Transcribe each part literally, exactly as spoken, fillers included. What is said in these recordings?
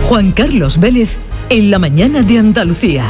Juan Carlos Vélez, en la mañana de Andalucía.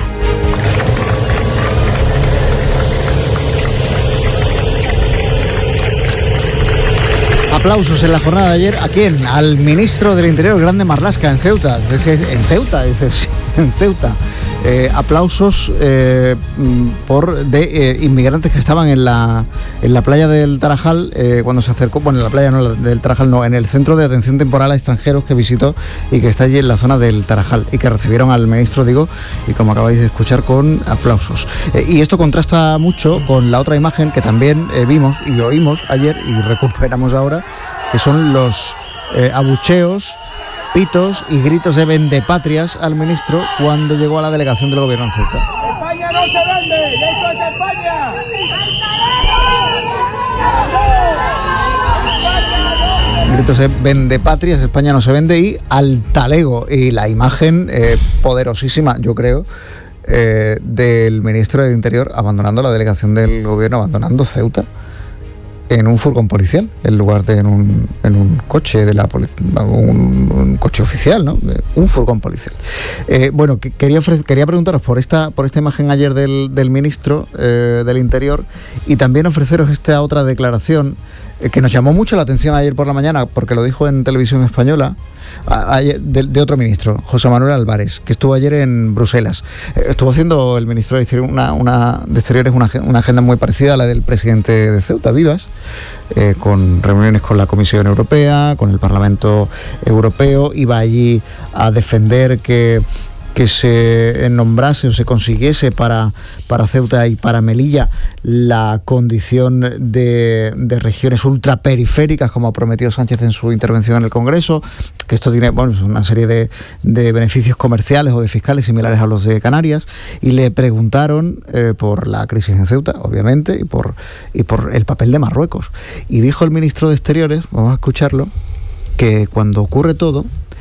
Aplausos en la jornada de ayer. ¿A quién? Al ministro del Interior, Grande Marlaska, en Ceuta. En Ceuta, dices, en Ceuta. Eh, aplausos eh, por de eh, inmigrantes que estaban en la en la playa del Tarajal eh, cuando se acercó, bueno, en la playa no del Tarajal, no, en el centro de atención temporal a extranjeros que visitó y que está allí en la zona del Tarajal y que recibieron al ministro, digo, y como acabáis de escuchar, con aplausos. Eh, y esto contrasta mucho con la otra imagen que también eh, vimos y oímos ayer y recuperamos ahora, que son los eh, abucheos, pitos y gritos de vendepatrias al ministro cuando llegó a la delegación del gobierno en Ceuta. ¡España no se vende! ¡Esto es España! Gritos de vendepatrias, España no se vende, y al talego, y la imagen eh, poderosísima, yo creo, eh, del ministro del Interior abandonando la delegación del gobierno, abandonando Ceuta en un furgón policial, en lugar de en un, en un coche de la policía, un, un coche oficial, ¿no? Un furgón policial. Eh, bueno, que, quería ofrecer, quería preguntaros por esta por esta imagen ayer del, del ministro eh, del Interior, y también ofreceros esta otra declaración eh, que nos llamó mucho la atención ayer por la mañana, porque lo dijo en Televisión Española, a, a, de, de otro ministro, José Manuel Álvarez, que estuvo ayer en Bruselas. Eh, estuvo haciendo el ministro de Exteriores una, una, de Exteriores una, una agenda muy parecida a la del presidente de Ceuta, Vivas, eh, con reuniones con la Comisión Europea, con el Parlamento Europeo. Iba allí a defender que que se nombrase o se consiguiese para, para Ceuta y para Melilla la condición de, de regiones ultraperiféricas, como prometió Sánchez en su intervención en el Congreso, que esto tiene, bueno, una serie de, de beneficios comerciales o de fiscales similares a los de Canarias, y le preguntaron eh, por la crisis en Ceuta, obviamente, y por, y por el papel de Marruecos. Y dijo el ministro de Exteriores, vamos a escucharlo, que cuando ocurre todo,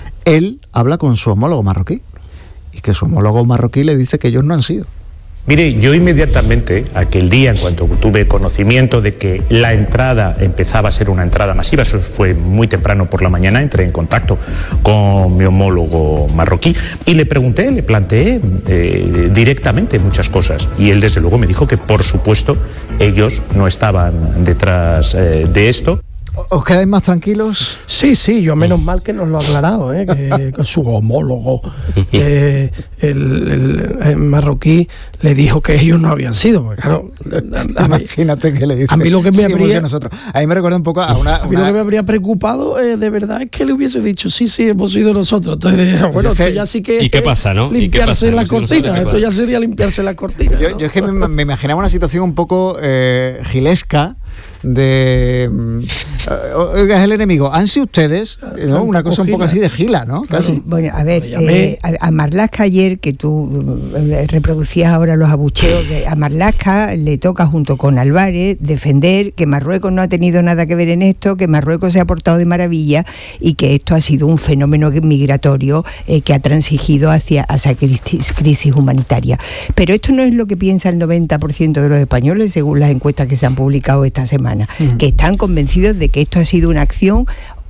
él habla con su homólogo marroquí, y que su homólogo marroquí le dice que ellos no han sido. Mire, yo inmediatamente, aquel día, en cuanto tuve conocimiento de que la entrada empezaba a ser una entrada masiva, eso fue muy temprano por la mañana, entré en contacto con mi homólogo marroquí y le pregunté, le planteé eh, directamente muchas cosas, y él desde luego me dijo que por supuesto ellos no estaban detrás eh, de esto. ¿Os quedáis más tranquilos? Sí, sí, yo menos mal que nos lo ha aclarado, ¿eh? que con su homólogo eh, el, el, el marroquí le dijo que ellos no habían sido. Porque, claro, a, a imagínate mí, que le dice. A mí lo que me sí, habría, nosotros. A mí me recuerda un poco a una. A mí una... lo que me habría preocupado eh, de verdad es que le hubiese dicho sí, sí, hemos sido nosotros. Entonces, bueno, esto ya sí que. ¿Y qué pasa, no? Limpiarse la pasa? cortina. Esto ya sería limpiarse la cortina. Yo, ¿no? yo es que me, me imaginaba una situación un poco eh, gilesca. De uh, oiga, es el enemigo, han sido ustedes, ¿no? Una cosa un poco así de gila, ¿no? Claro. Sí, bueno, a ver, eh, a, a Marlaska ayer, que tú eh, reproducías ahora los abucheos, de, a Marlaska le toca junto con Álvarez defender que Marruecos no ha tenido nada que ver en esto, que Marruecos se ha portado de maravilla y que esto ha sido un fenómeno migratorio eh, que ha transigido hacia, hacia crisis, crisis humanitaria. Pero esto no es lo que piensa el noventa por ciento de los españoles, según las encuestas que se han publicado esta semana. Uh-huh. Que están convencidos de que esto ha sido una acción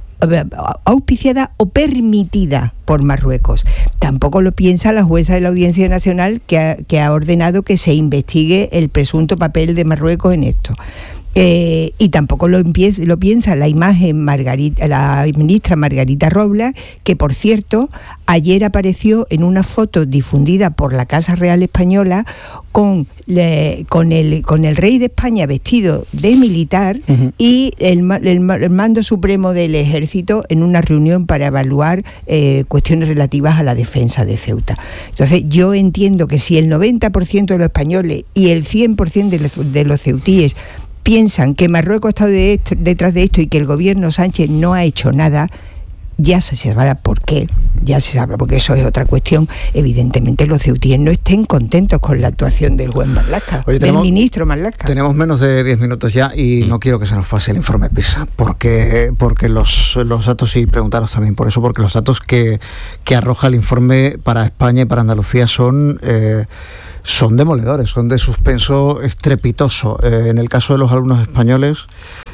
auspiciada o permitida por Marruecos. Tampoco lo piensa la jueza de la Audiencia Nacional, que ha, que ha ordenado que se investigue el presunto papel de Marruecos en esto. Eh, y tampoco lo, empieza, lo piensa la imagen Margarita, la ministra Margarita Robles, que por cierto ayer apareció en una foto difundida por la Casa Real Española con, le, con, el, con el rey de España vestido de militar, uh-huh, y el, el, el mando supremo del ejército en una reunión para evaluar eh, cuestiones relativas a la defensa de Ceuta. Entonces yo entiendo que si el noventa por ciento de los españoles y el cien por ciento de los, de los ceutíes piensan que Marruecos está de esto, detrás de esto y que el gobierno Sánchez no ha hecho nada, ya se sabrá por qué, ya se sabrá, porque eso es otra cuestión. Evidentemente los ceutíes no estén contentos con la actuación del juez Marlaska, Oye, tenemos, del ministro Marlaska. Tenemos menos de diez minutos ya y mm. no quiero que se nos pase el informe PISA, porque, porque los, los datos, y preguntaros también por eso, porque los datos que, que arroja el informe para España y para Andalucía son... Eh, son demoledores, son de suspenso estrepitoso. Eh, en el caso de los alumnos españoles,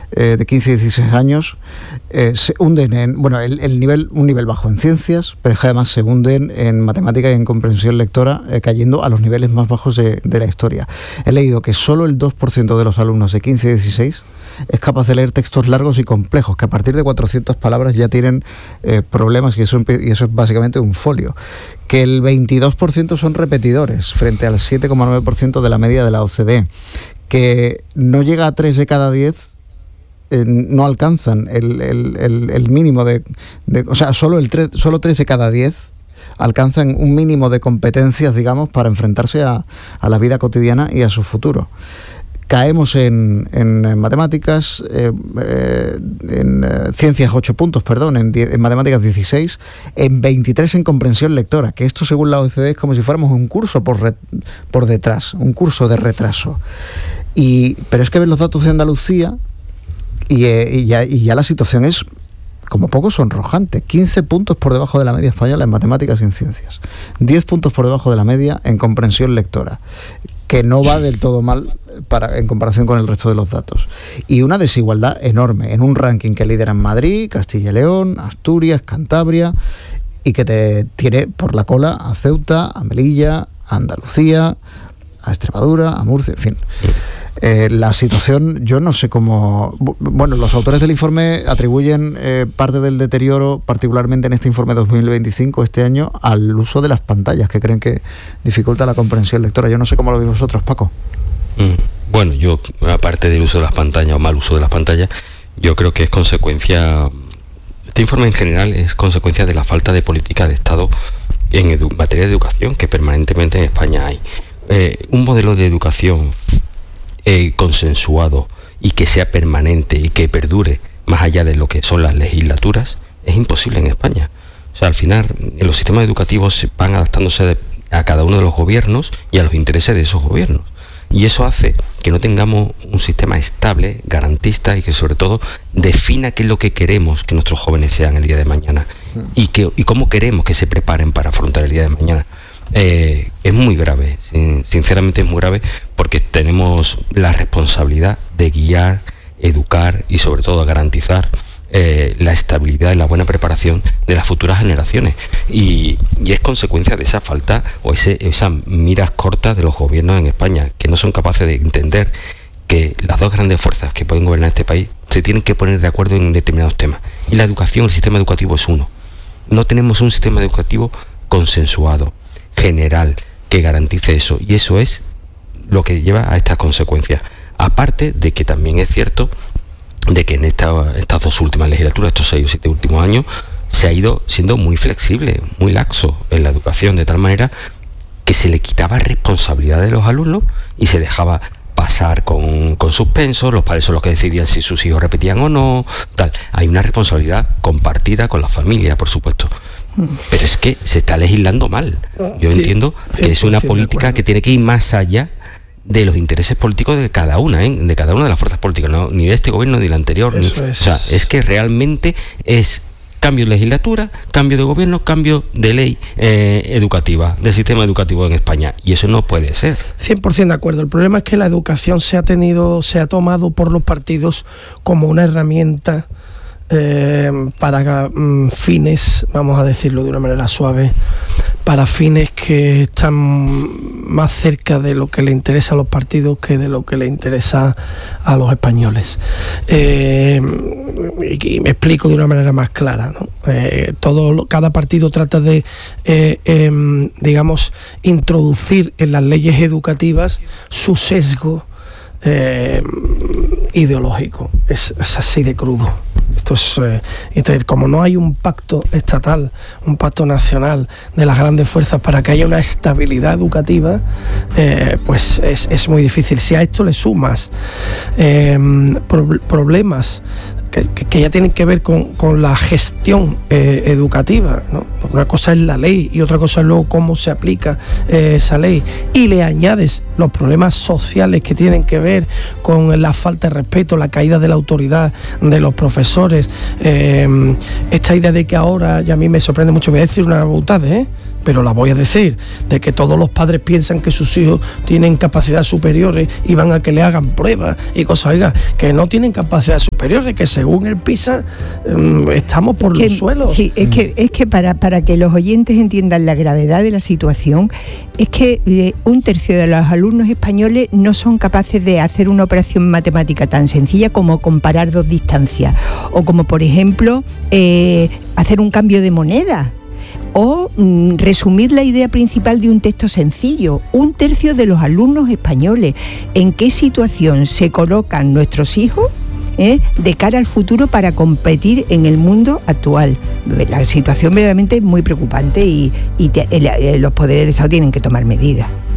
eh, de quince y dieciséis años eh, se hunden en, bueno, el, el nivel, un nivel bajo en ciencias, pero es que además se hunden en matemática y en comprensión lectora, eh, cayendo a los niveles más bajos de, de la historia. He leído que solo el dos por ciento de los alumnos de quince y dieciséis es capaz de leer textos largos y complejos, que a partir de cuatrocientas palabras ya tienen eh, problemas, y eso, y eso es básicamente un folio. Que el veintidós por ciento son repetidores, frente al siete coma nueve por ciento de la media de la O C D E. Que no llega a tres de cada diez, eh, no alcanzan el, el, el, el mínimo de, de... O sea, solo, el tres, solo tres de cada diez alcanzan un mínimo de competencias, digamos, para enfrentarse a, a la vida cotidiana y a su futuro. Caemos en, en, en matemáticas, eh, eh, en eh, ciencias ocho puntos, perdón, en, die, en matemáticas dieciséis, en veintitrés en comprensión lectora, que esto según la O E C D es como si fuéramos un curso por, re, por detrás, un curso de retraso. Y, pero es que ves los datos de Andalucía y, eh, y, ya, y ya la situación es como poco sonrojante. quince puntos por debajo de la media española en matemáticas y en ciencias, diez puntos por debajo de la media en comprensión lectora, que no va del todo mal para, en comparación con el resto de los datos. Y una desigualdad enorme en un ranking que lideran Madrid, Castilla y León, Asturias, Cantabria, y que te tiene por la cola a Ceuta, a Melilla, a Andalucía, a Extremadura, a Murcia, en fin. Eh, la situación, yo no sé cómo... Bueno, los autores del informe atribuyen eh, parte del deterioro, particularmente en este informe dos mil veinticinco, este año, al uso de las pantallas, que creen que dificulta la comprensión lectora. Yo no sé cómo lo veis vosotros, Paco. Mm, bueno, yo, aparte del uso de las pantallas o mal uso de las pantallas, yo creo que es consecuencia... Este informe en general es consecuencia de la falta de política de Estado en edu- materia de educación que permanentemente en España hay. Eh, un modelo de educación eh, consensuado y que sea permanente y que perdure más allá de lo que son las legislaturas es imposible en España. O sea, al final los sistemas educativos van adaptándose de, a cada uno de los gobiernos y a los intereses de esos gobiernos. Y eso hace que no tengamos un sistema estable, garantista y que sobre todo defina qué es lo que queremos que nuestros jóvenes sean el día de mañana y, que, y cómo queremos que se preparen para afrontar el día de mañana. Eh, es muy grave, sin, sinceramente es muy grave, porque tenemos la responsabilidad de guiar, educar y sobre todo garantizar eh, la estabilidad y la buena preparación de las futuras generaciones, y, y es consecuencia de esa falta o ese, esas miras cortas de los gobiernos en España, que no son capaces de entender que las dos grandes fuerzas que pueden gobernar este país se tienen que poner de acuerdo en determinados temas, y la educación, el sistema educativo es uno. No tenemos un sistema educativo consensuado, general, que garantice eso, y eso es lo que lleva a estas consecuencias. Aparte de que también es cierto de que en esta, estas dos últimas legislaturas, estos seis o siete últimos años, se ha ido siendo muy flexible, muy laxo en la educación, de tal manera que se le quitaba responsabilidad de los alumnos y se dejaba pasar con, con suspensos, los padres son los que decidían si sus hijos repetían o no, tal. Hay una responsabilidad compartida con la familia, por supuesto. Pero es que se está legislando mal. Yo sí, entiendo que es una política que tiene que ir más allá de los intereses políticos de cada una, ¿eh? de cada una de las fuerzas políticas, no, ni de este gobierno ni del anterior. Ni, es. O sea, es que realmente es cambio de legislatura, cambio de gobierno, cambio de ley eh, educativa, del sistema educativo en España, y eso no puede ser. cien por ciento de acuerdo. El problema es que la educación se ha tenido, se ha tomado por los partidos como una herramienta Eh, para mm, fines, vamos a decirlo de una manera suave, para fines que están más cerca de lo que le interesa a los partidos que de lo que le interesa a los españoles. Eh, y, y me explico de una manera más clara, ¿no? Eh, todo, cada partido trata de, eh, eh, digamos, introducir en las leyes educativas su sesgo Eh, ideológico. Es, es así de crudo. Esto es, eh, entonces, como no hay un pacto estatal, un pacto nacional de las grandes fuerzas para que haya una estabilidad educativa, eh, pues es, es muy difícil. Si a esto le sumas eh, pro- problemas Que, que ya tienen que ver con, con la gestión eh, educativa, ¿no? Una cosa es la ley y otra cosa es luego cómo se aplica eh, esa ley, y le añades los problemas sociales que tienen que ver con la falta de respeto, la caída de la autoridad de los profesores, eh, esta idea de que ahora, y a mí me sorprende mucho, voy a decir una boutade, ¿eh? pero la voy a decir, de que todos los padres piensan que sus hijos tienen capacidades superiores y van a que le hagan pruebas y cosas, oiga, que no tienen capacidades superiores, que según el PISA um, estamos por que, los suelos. Sí, es que, es que para, para que los oyentes entiendan la gravedad de la situación, es que eh, un tercio de los alumnos españoles no son capaces de hacer una operación matemática tan sencilla como comparar dos distancias, o como por ejemplo eh, hacer un cambio de moneda, o mm, resumir la idea principal de un texto sencillo. Un tercio de los alumnos españoles. ¿En qué situación se colocan nuestros hijos eh, de cara al futuro para competir en el mundo actual? La situación verdaderamente es muy preocupante y, y te, el, los poderes del Estado tienen que tomar medidas.